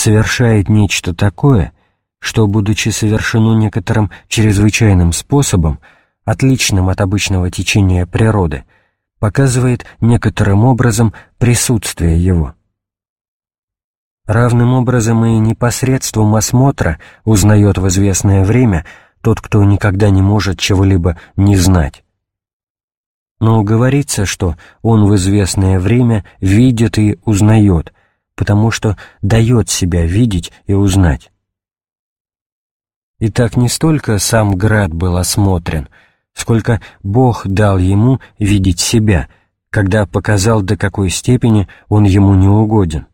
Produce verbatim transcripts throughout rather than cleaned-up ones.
совершает нечто такое, что, будучи совершено некоторым чрезвычайным способом, отличным от обычного течения природы, показывает некоторым образом присутствие его. Равным образом и непосредством осмотра узнает в известное время тот, кто никогда не может чего-либо не знать. Но говорится, что он в известное время видит и узнает, потому что дает себя видеть и узнать. Итак, не столько сам град был осмотрен, сколько Бог дал ему видеть себя, когда показал, до какой степени он ему не угоден.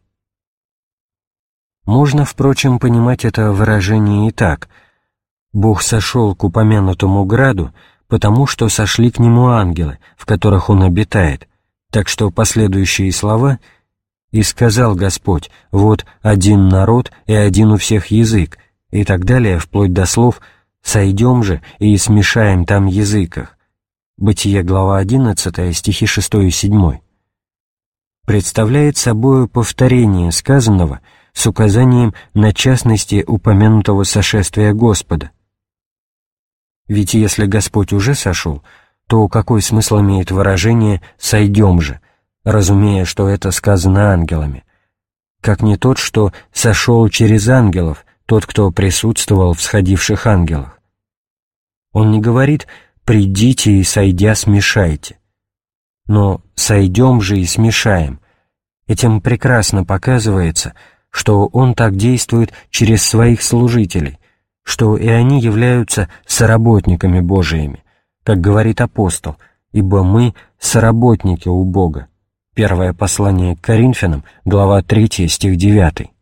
Можно, впрочем, понимать это выражение и так: Бог сошел к упомянутому граду, потому что сошли к нему ангелы, в которых он обитает, так что последующие слова «И сказал Господь, вот один народ и один у всех язык», и так далее, вплоть до слов «Сойдем же и смешаем там языках». Бытие, глава одиннадцатая, стихи шестой и седьмой. Представляет собою повторение сказанного с указанием на частности упомянутого сошествия Господа. Ведь если Господь уже сошел, то какой смысл имеет выражение «сойдем же», разумея, что это сказано ангелами, как не тот, что сошел через ангелов, тот, кто присутствовал в сходивших ангелах. Он не говорит «придите и, сойдя, смешайте», но «сойдем же и смешаем». Этим прекрасно показывается, что он так действует через своих служителей, что и они являются соработниками Божиими, как говорит апостол, «Ибо мы соработники у Бога». Первое послание к Коринфянам, глава третья, стих девятый.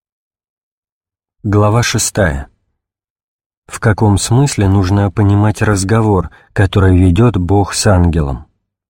Глава шестая. В каком смысле нужно понимать разговор, который ведет Бог с ангелом?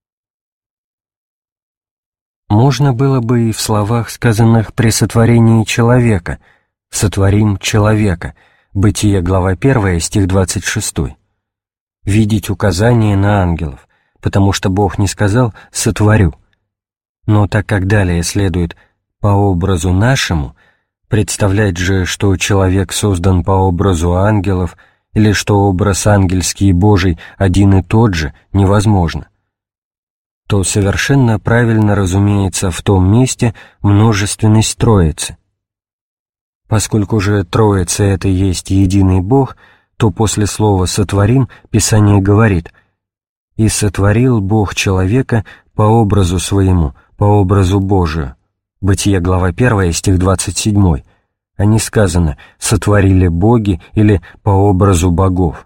Можно было бы и в словах, сказанных при сотворении человека, «сотворим человека», Бытие, глава первая, стих двадцать шестой, видеть указание на ангелов, потому что Бог не сказал «сотворю». Но так как далее следует «по образу нашему», представлять же, что человек создан по образу ангелов или что образ ангельский и Божий один и тот же, невозможно, то совершенно правильно разумеется в том месте множественность Троицы. Поскольку же Троица — это есть единый Бог, то после слова «сотворим» Писание говорит «И сотворил Бог человека по образу своему, по образу Божию». Бытие, глава первая, стих двадцать седьмой, а не сказано «сотворили боги» или «по образу богов».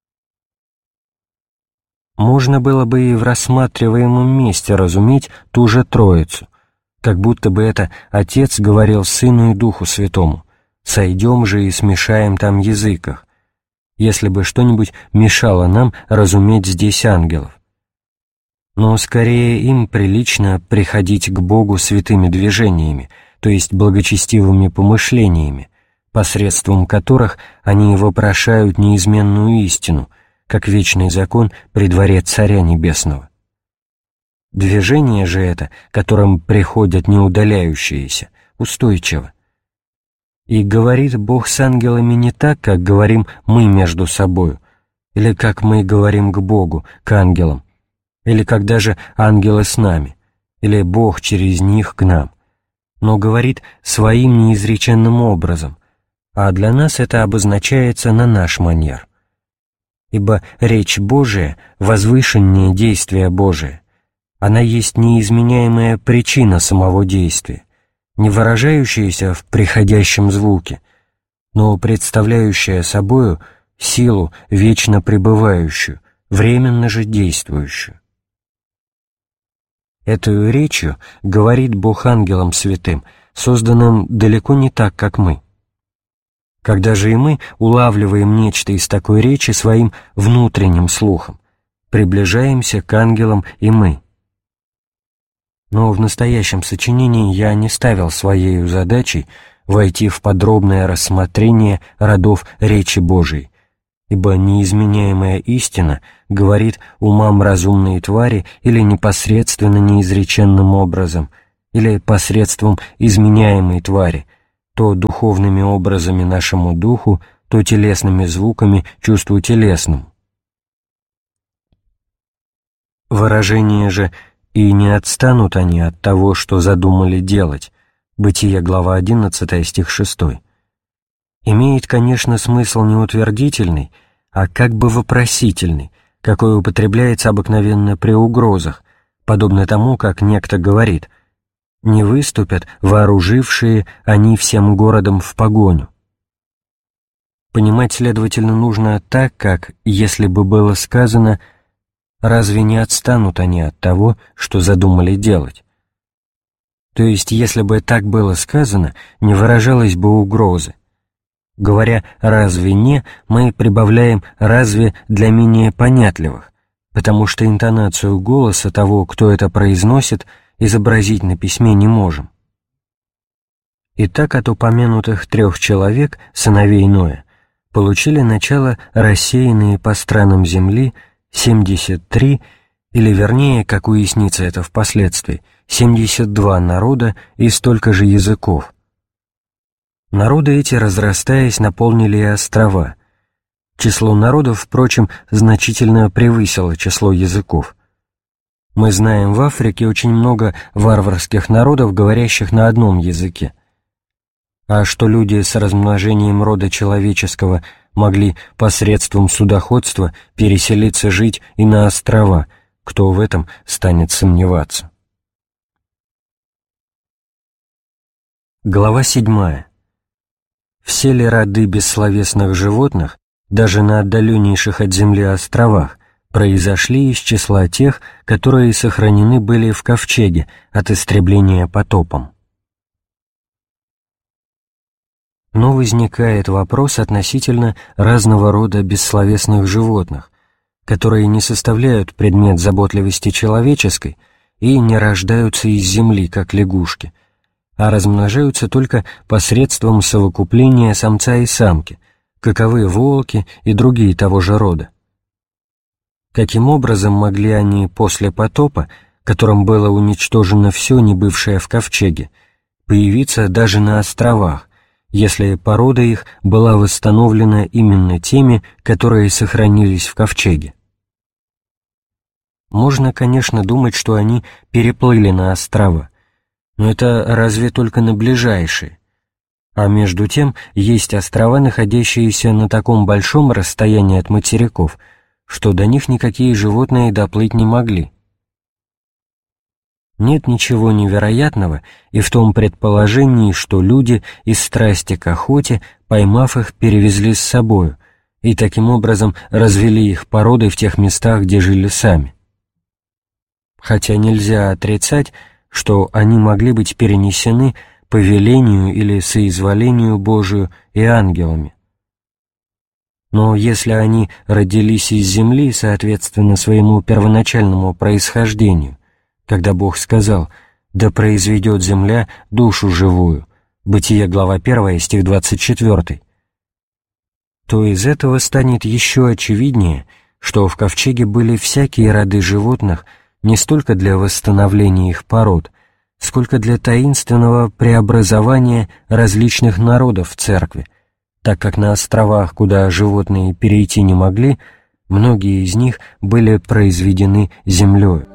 Можно было бы и в рассматриваемом месте разуметь ту же Троицу, как будто бы это Отец говорил Сыну и Духу Святому «Сойдем же и смешаем там языках», если бы что-нибудь мешало нам разуметь здесь ангелов. Но скорее им прилично приходить к Богу святыми движениями, то есть благочестивыми помышлениями, посредством которых они вопрошают неизменную истину, как вечный закон при дворе Царя Небесного. Движение же это, которым приходят неудаляющиеся, устойчиво. И говорит Бог с ангелами не так, как говорим мы между собою, или как мы говорим к Богу, к ангелам, или как даже ангелы с нами, или Бог через них к нам, но говорит своим неизреченным образом, а для нас это обозначается на наш манер. Ибо речь Божия возвышеннее действия Божия, она есть неизменяемая причина самого действия, не выражающаяся в приходящем звуке, но представляющая собою силу вечно пребывающую, временно же действующую. Эту речью говорит Бог ангелам святым, созданным далеко не так, как мы. Когда же и мы улавливаем нечто из такой речи своим внутренним слухом, приближаемся к ангелам и мы. Но в настоящем сочинении я не ставил своею задачей войти в подробное рассмотрение родов речи Божией, ибо неизменяемая истина говорит умам разумной твари или непосредственно неизреченным образом, или посредством изменяемой твари, то духовными образами нашему духу, то телесными звуками чувству телесному. Выражение же «и не отстанут они от того, что задумали делать» Бытие, глава одиннадцатая, стих шестой, имеет, конечно, смысл не утвердительный, а как бы вопросительный, какой употребляется обыкновенно при угрозах, подобно тому, как некто говорит: «Не выступят вооружившие они всем городом в погоню». Понимать, следовательно, нужно так, как, если бы было сказано: «Разве не отстанут они от того, что задумали делать?» То есть, если бы так было сказано, не выражалась бы угрозы. Говоря «разве не», мы прибавляем «разве» для менее понятливых, потому что интонацию голоса того, кто это произносит, изобразить на письме не можем. Итак, от упомянутых трех человек, сыновей Ноя, получили начало рассеянные по странам земли семьдесят три, или вернее, как уяснится это впоследствии, семьдесят два народа и столько же языков. Народы эти, разрастаясь, наполнили и острова. Число народов, впрочем, значительно превысило число языков. Мы знаем в Африке очень много варварских народов, говорящих на одном языке. А что люди с размножением рода человеческого могли посредством судоходства переселиться жить и на острова, кто в этом станет сомневаться? Глава седьмая. Все ли роды бессловесных животных, даже на отдаленнейших от земли островах, произошли из числа тех, которые сохранены были в ковчеге от истребления потопом? Но возникает вопрос относительно разного рода бессловесных животных, которые не составляют предмет заботливости человеческой и не рождаются из земли, как лягушки, а размножаются только посредством совокупления самца и самки, каковы волки и другие того же рода. Каким образом могли они после потопа, которым было уничтожено все, не бывшее в ковчеге, появиться даже на островах, если порода их была восстановлена именно теми, которые сохранились в ковчеге? Можно, конечно, думать, что они переплыли на острова, но это разве только на ближайшие. А между тем есть острова, находящиеся на таком большом расстоянии от материков, что до них никакие животные доплыть не могли. Нет ничего невероятного и в том предположении, что люди из страсти к охоте, поймав их, перевезли с собою, и таким образом развели их породой в тех местах, где жили сами. Хотя нельзя отрицать, что они могли быть перенесены по велению или соизволению Божию и ангелами. Но если они родились из земли, соответственно своему первоначальному происхождению, когда Бог сказал «Да произведет земля душу живую» Бытие, глава первая, стих двадцать четвёртый, то из этого станет еще очевиднее, что в ковчеге были всякие роды животных, не столько для восстановления их пород, сколько для таинственного преобразования различных народов в церкви, так как на островах, куда животные перейти не могли, многие из них были произведены землею.